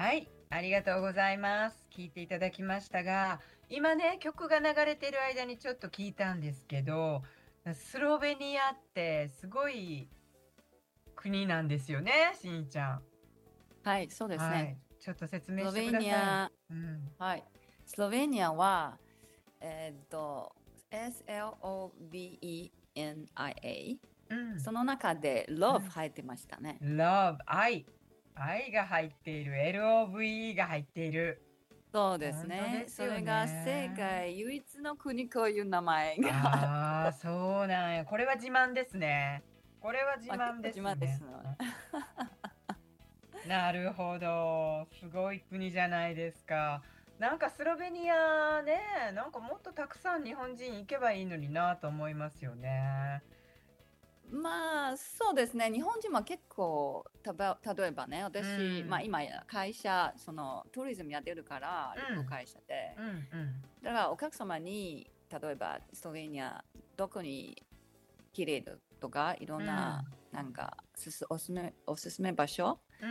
はい、ありがとうございます。聞いていただきましたが、今ね、曲が流れてる間にちょっと聞いたんですけど、スロベニアってすごい国なんですよね、しんちゃん。 はい、そうですね。 はい、ちょっと説明してくスロベださい。 ニア、 うん。 はい。スロベニアは、えーっと、SLOVENIA。 うん。 その中でう Love ん。 入ってましたね。 Love、愛。愛が入っている。LOVE が入っている。 そうです本当でね。 すよそれが世ね。 界唯一の国という名前があって、 ああ、そうなんや。これは自慢ですね。これは自まあ、結慢構自ですね。 慢ですの。 なるほど。すごい国じゃないですか。なんかスロベニアね、なんかもっとたくさん日本人行けばいいのになと思いますよね。 まあ、そうですね。日本人は結構、例えばね、 う私、まあん、 今、会社、トリズムやってるから、旅行うん、 会社で、 うん、うん、 だからお客様に、例えばスロベニア、どこに綺麗だとか、いろうんな、 ん、 なんか、おすすめ場所。 うん、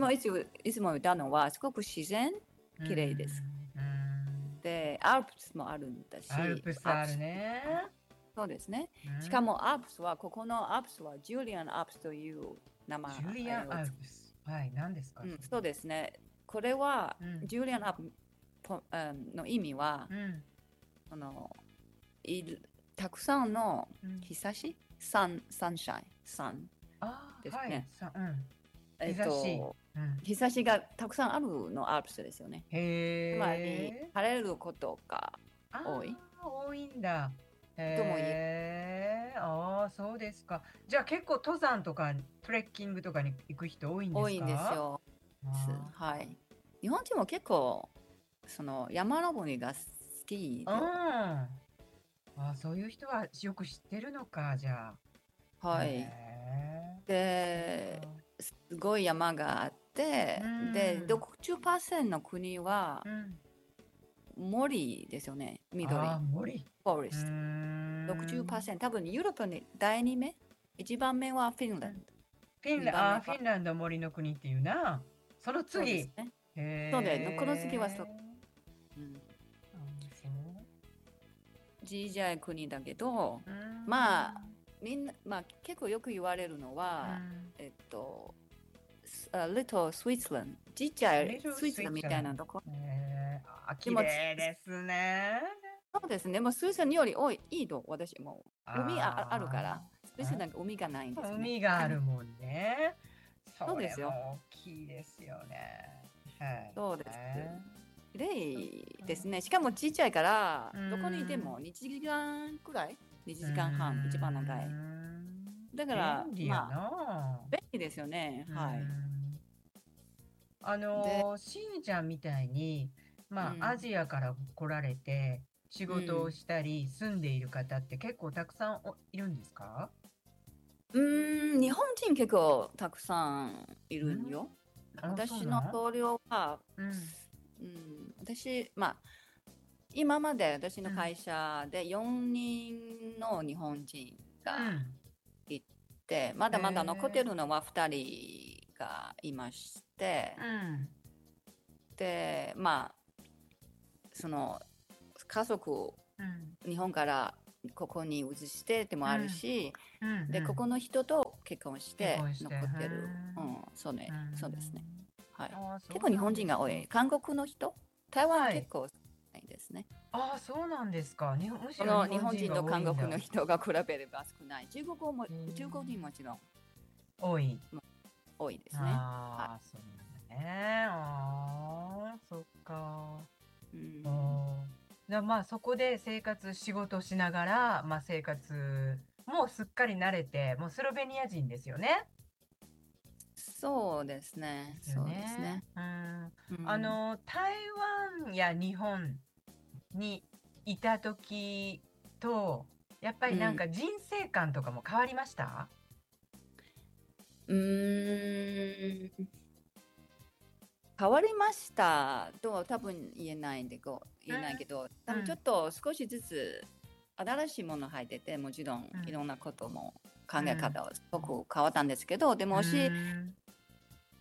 私もいつも言ったのは、すごく自然、 う綺麗です。 ん、うん。 で、アルプスもあるんだアルし、 プスあるね。 そうですね。 うん。 しかもアルプスは、ここのアルプスはジュリアンアルプスという名ジュリアン・前をつ、 アルプス。はい、何ですか、それは。 そうですね。これは、 うん、 ジュリアンアルプスの意味は、 うん、 あの、いたくさんのうん。 日差しサンシャイン、サンああ、はい、 ですね。 うん。日差し。うん。 日差しがたくさんあるのアルプスですよね。 へつまり、 え。 晴れることが多いああ、多いんだ。 とも言える。 へえ。ああ、そうですか。じゃあ結構登山とかトレッキングとかに行く人多いんです多いんですか？ よ。 あはい。日本人も結構、山登りが好きあ。 で、 うん。ああ、そういう人はよく知ってるのか、じゃあ。へはい。 え。そっで、 か。 すごい山があっうて、で、 ん。 60%の国はうん。 森ですよね。 ああ、 緑。 森。 フォレうースト。 ん。 60%。多分ユーロッパに第2目。1番目はフィンランド。2番ああ、フィ目は、 ンランド森の国っていうな。その次。 そうですね。 へそうで、この次はえ。 うん、 ああ、そう。 ちっちゃい国だけど、 うーまあ、 ん。 みんな、まあ、結構よく言われるのうは、 ん。 Little Switzerland。ちっちゃい Little スイスみたいな Switzerland。 とこ。 あ、綺でも、 麗ですね。 そうですね。もうスイスよりいいと、私も。海あるから、 あスイスなんか海がないんですね。 海があるもんね。それそうですよ。 も大きいですよね。はい。 そうです。綺そっ麗ですか。 ね。しかもちっちゃいから、 うーどこにいてもん。 2時間くらい？ 2 うー時間半、一番長い。 ん。 だから、 便利やまあ、 な。 便利ですよね。 うーはい。 ん。 で、 しんちゃんみたいに、まあ、アうん、 ジアから来られて、仕事をうん。 したり、住んでいる方って結構たくさんいるんですか？ 日本人結構たくさんいうん。 るんよ。 あ、そう私のなん。 同僚は、 うん。 まあ、今まで私の会うん。 社で4人の日本人うがん。 いて、まへだまだ残ってえ。 るのは2人がいまして、 うん。 で、まあ、その家族をうん。 日本からここに移してでもあるうん。 し、 うん。 で、 うん。 ここの人と結婚し結て婚して。う残ってる。 ん。うそうですね。 ん。 はい。 ああ、そうなん結構日本人ですか。 が多い。韓国の人、台湾はい。 結構少ないですね。 ああ、そうなんですか。むしろ日この日本人が本人と韓多いんだ。 国の人が比べれば少ない。 へ中国人え。 もちろん、 多い。 ま多いですね。はい。 ああ、そうなんだね。ああ、そっか。 うおん、 ー。じゃあまあそこで仕事しながら、まあ生活もうすっかり慣れて、もうスロベニア人ですよね。 そうですね。 ですよそうですね。 ね。 うん。 うん。 台湾や日本にいた時と、やっぱうん。 りなんか人生観とかも変わりました？ うーん。変わりましたとは多分言えないけど、多分ちょっうん、 と少しずつ新しいもの入ってて、もちろんうん、 いろんなことも考うん、 え方はすごく変わったんですけど、でうもん、うん、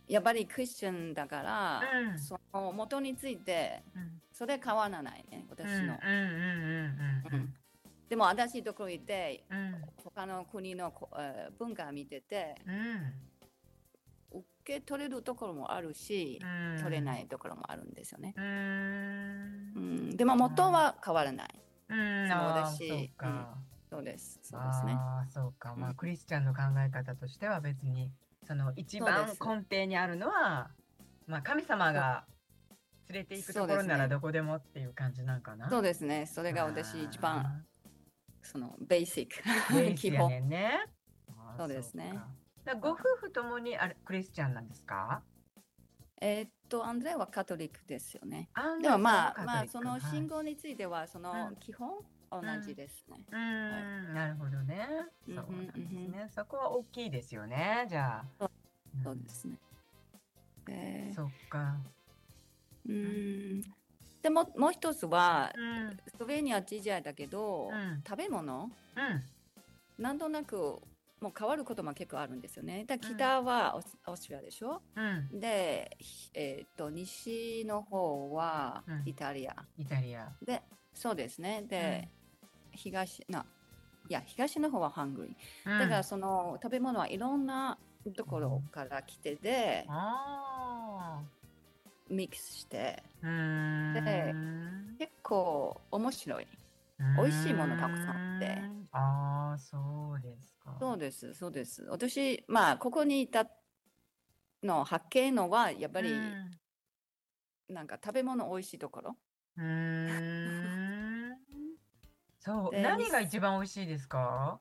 やっぱりクリスチャンだから、 うんその元についてうんそれ変わらないね、私の。 うんでも私どこ行ってうん他の国の文化見ててうん受け取れるところもあるし、 うん取れないところもあるんですよね。 うんでも元は変わらない。 うんそうああそう私、 かそうです。そうですね。 ああそうかまあクリスチャンの考え方としては別にその一番そうです。 根底にあるのはまあ神様が連れて行くところならどこでもっていう感じなんかな。 そうですね。それが私一番そのベーシックベースやねんね。 そうですね。 ご夫婦ともにあれクリスチャンなんですか？ アンドレはカトリックですよね。 アンでもまあその信仰についてはその基本同じですね。 なるほどね。そうなんですね。そこは大きいですよね。じゃあ。 そうですね。 そっか。 でもう一つは、スロベニア小さいだけど、食べ物、なんとなくもう変わることも結構あるんですよね。北はオーストリアでしょ、で、西の方はイタリア。で、そうですね。で、東の方はハングリー。だからその食べ物はいろんなところから来てで、ミックスして、で結構面白い。美味しいものたくさんあって。 ああ、そうですか。 そうです、そうです。私、ここにいたの発見のは、やっぱり、なんか食べ物美味しいところ。 そう、何が一番美味しいですか？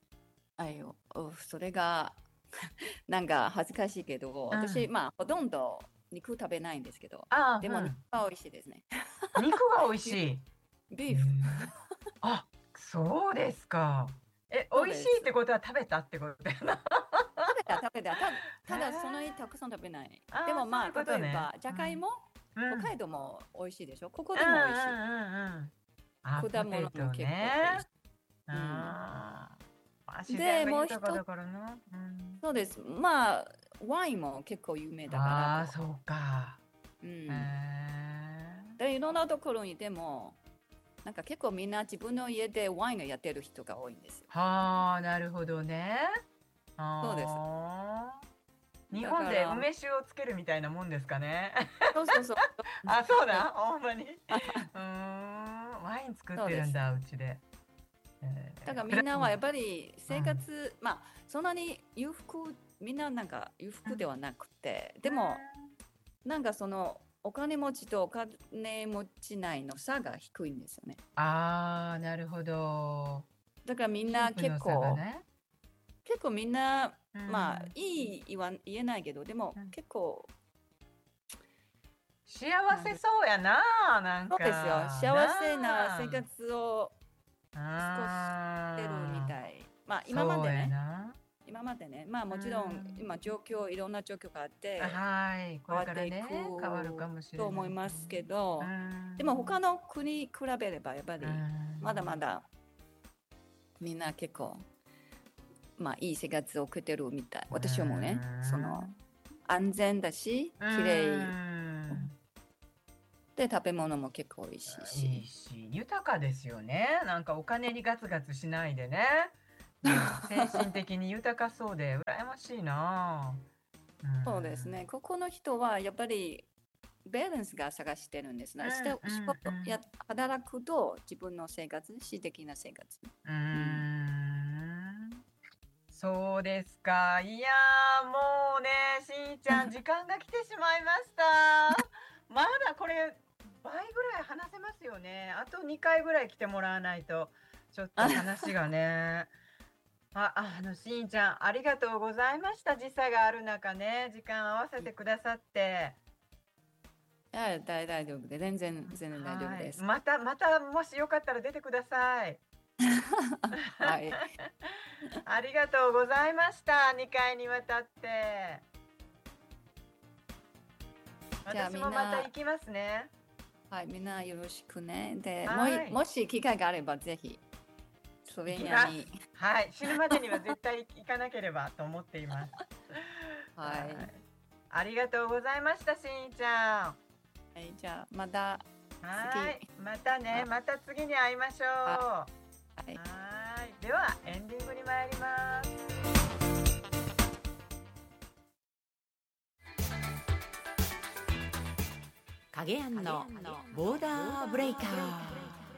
それが、なんか恥ずかしいけど、私、ほとんど肉食べないんですけど、でも肉が美味しいですね。 肉が美味しい。 ビーフ。 あ、そうですか。美味しいってことは食べたってことだよな。 食べた。ただそのたくさん食べない。でも例えば、じゃがいも、北海道も美味しいでしょ。ここでも美味しい。果物も結構美味しい。で、もう一つ、そうです。ワインも結構有名だから。 そうか。 で、いろんなところにでも、なんか結構みんな自分の家でワインをやってる人が多いんですよ。 はあ、なるほどね。 そうです。 日本で梅酒をつけるみたいなもんですかね。 そう。 あ、そうだ、ほんまに。ワイン作ってるんだ、うちで。 だからみんなはやっぱり生活、そんなにみんななんか裕福ではなくて、でもなんかそのお金持ちとお金持ちないの差が低いんですよね。 ああ、なるほど。 だからみんな結構みんな、言えないけど、でも結構幸せそうやな、なんか。 そうですよ。幸せな生活を少ししてるみたい。今までね、もちろん今いろんな状況があって、 これからね、変わるかもしれないと思いますけど、でも他の国比べればやっぱりまだまだみんな結構いい生活を送ってるみたい。私もね、その安全だし、綺麗で食べ物も結構美味しいし、 豊かですよね。なんかお金にガツガツしないでね。精神的に豊かそうで羨ましいな。 そうですね。ここの人はやっぱりバランスが探してるんですね。働くと自分の生活、私的な生活。 そうですか。いやーもうね、しんちゃん時間が来てしまいました。まだこれ倍ぐらい話せますよね。あと2回ぐらい来てもらわないとちょっと話がね。しんちゃんありがとうございました。時差がある中ね、時間合わせてくださって。 大丈夫で全然大丈夫です。 またもしよかったら出てください。 はい。 ありがとうございました。2回にわたって。私もまた行きますね。 はい、みんなよろしくね。で、もし機会があればぜひスロベニアに。 はい、死ぬまでには絶対行かなければと思っています。 はい。 ありがとうございました、しんちゃん。 はい、じゃあまたまたね、また次に会いましょう。 はい、 ではエンディングに参ります。 影庵のボーダーブレイカー。